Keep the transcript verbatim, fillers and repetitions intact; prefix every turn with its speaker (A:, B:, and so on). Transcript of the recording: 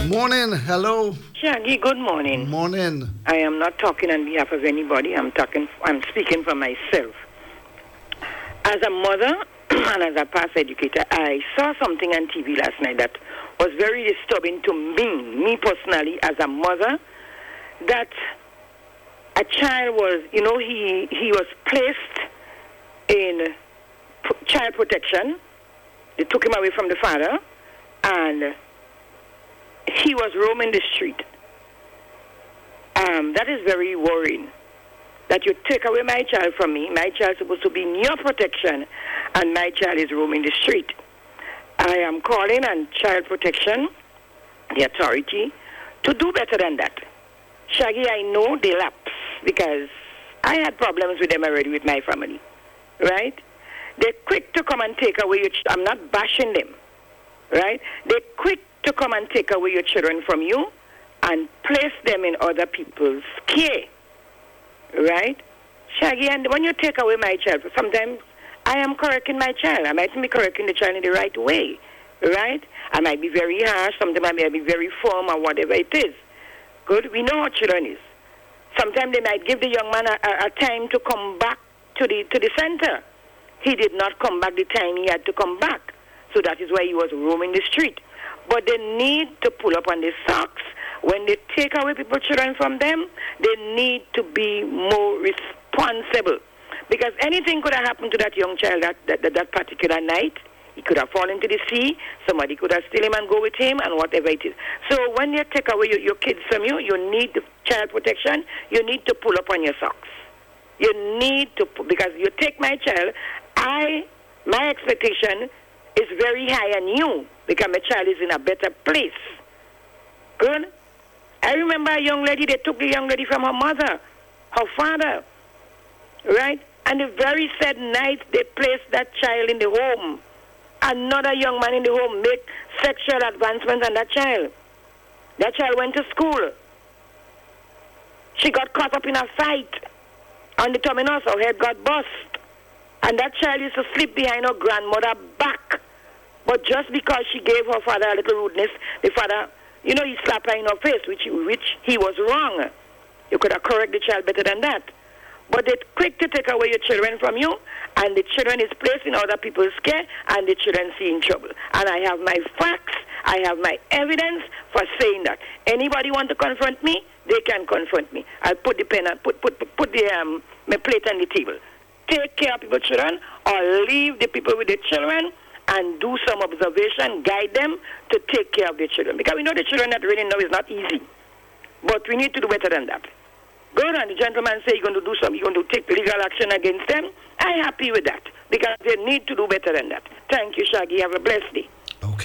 A: Morning. Hello.
B: Shaggy, good morning.
A: Morning.
B: I am not talking on behalf of anybody. I'm talking. I'm speaking for myself. As a mother and as a past educator, I saw something on T V last night that was very disturbing to me, me personally, as a mother, that a child was, you know, he, he was placed in p- child protection. They took him away from the father, and he was roaming the street. Um, that is very worrying. That you take away my child from me. My child is supposed to be in your protection, and my child is roaming the street. I am calling on child protection, the authority, to do better than that. Shaggy, I know they lapse because I had problems with them already with my family, right? They're quick to come and take away your ch- I'm not bashing them, right? They're quick to come and take away your children from you and place them in other people's care, right? Shaggy, and when you take away my child, sometimes I am correcting my child. I might be correcting the child in the right way, right? I might be very harsh. Sometimes I may be very firm or whatever it is. Good? We know how children is. Sometimes they might give the young man a, a, a time to come back to the to the center. He did not come back the time he had to come back. So that is why he was roaming the street. But they need to pull up on the socks. When they take away people's children from them, they need to be more responsible. Because anything could have happened to that young child that, that, that, that particular night. He could have fallen into the sea. Somebody could have steal him and go with him and whatever it is. So when you take away your, your kids from you, you need the child protection. You need to pull up on your socks. You need to, because you take my child, I, my expectation is very high on you because my child is in a better place. Good? I remember a young lady, they took the young lady from her mother, her father, right? And the very sad night they placed that child in the home. Another young man in the home made sexual advancements on that child. That child went to school. She got caught up in a fight on the terminus. Her head got bust. And that child used to sleep behind her grandmother back. But just because she gave her father a little rudeness, the father, you know, he slapped her in her face, which, which he was wrong. You could have corrected the child better than that. But they're quick to take away your children from you, and the children is placed in other people's care, and the children see in trouble. And I have my facts, I have my evidence for saying that. Anybody want to confront me, they can confront me. I'll put the pen and put, put, put, put the, um, my plate on the table. Take care of people's children, or leave the people with the children, and do some observation, guide them to take care of their children. Because we know the children that really know is not easy. But we need to do better than that. Good, and the gentleman say you're going to do something, you're going to take legal action against them. I'm happy with that, because they need to do better than that. Thank you, Shaggy. Have a blessed day.